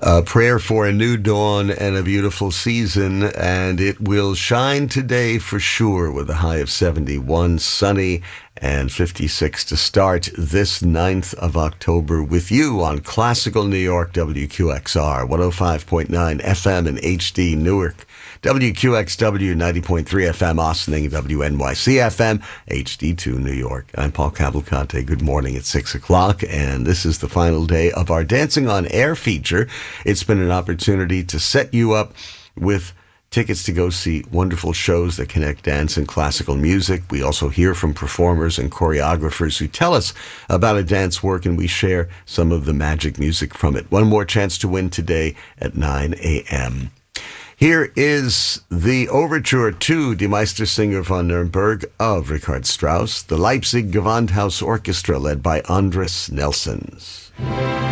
A prayer for a new dawn and a beautiful season, and it will shine today for sure with a high of 71, sunny, and 56 to start this 9th of October with you on Classical New York, WQXR, 105.9 FM in HD Newark, WQXW 90.3 FM Ossining, WNYC FM, HD2 New York. I'm Paul Cavalcante. Good morning at 6 o'clock, and this is the final day of our Dancing on Air feature. It's been an opportunity to set you up with tickets to go see wonderful shows that connect dance and classical music. We also hear from performers and choreographers who tell us about a dance work, and we share some of the magic music from it. One more chance to win today at 9 a.m. Here is the overture to Die Meistersinger von Nürnberg of Richard Strauss, the Leipzig Gewandhaus Orchestra led by Andres Nelsons.